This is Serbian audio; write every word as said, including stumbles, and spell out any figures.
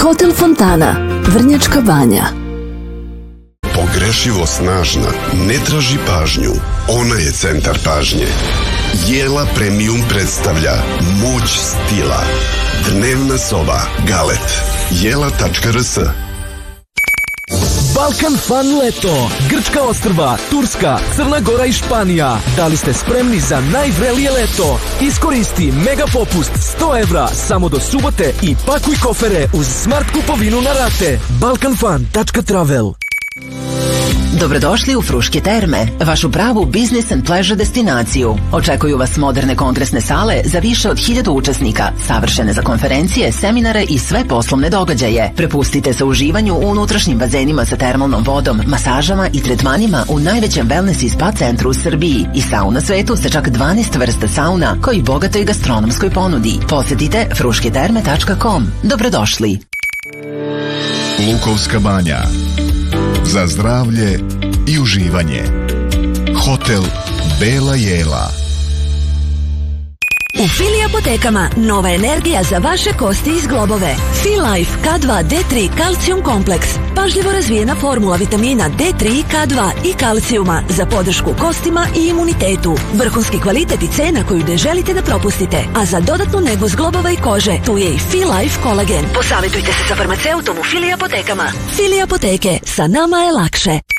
Hotel Fontana, Vrnjačka Banja. Pogrešivo snažna, ne traži pažnju, ona je centar pažnje. Jela Premium predstavlja moć stila. Dnevna soba, Galet. jela tačka r s. Balkan Fun leto. Grčka ostrva, Turska, Crna Gora i Španija. Da li ste spremni za najvrelije leto? Iskoristi mega popust sto evra samo do subote i pakuj kofere uz smart kupovinu na rate. balkan fun tačka travel. Dobrodošli u Fruške terme, vašu pravu business and pleasure destinaciju. Očekuju vas moderne kongresne sale za više od hiljadu učesnika, savršene za konferencije, seminare i sve poslovne događaje. Prepustite se uživanju u unutrašnjim bazenima sa termalnom vodom, masažama i tretmanima u najvećem wellness i spa centru u Srbiji i sauna svetu sa čak dvanaest vrsta sauna koji bogatoj gastronomskoj ponudi. Posjetite fruške terme tačka com. Dobrodošli. Lukovska banja. Za zdravlje i uživanje. Hotel Bela Jela. U Fili apotekama nova energija za vaše kosti i zglobove. Filife K dva D tri kalcijum kompleks. Pažljivo razvijena formula vitamina D tri, K dva i kalcijuma za podršku kostima i imunitetu. Vrhunski kvalitet i cena koju ne želite da propustite. A za dodatnu negu zglobova i kože tu je i Filife kolagen. Posavjetujte se sa farmaceutom u Fili apotekama. Fili apoteke, sa nama je lakše.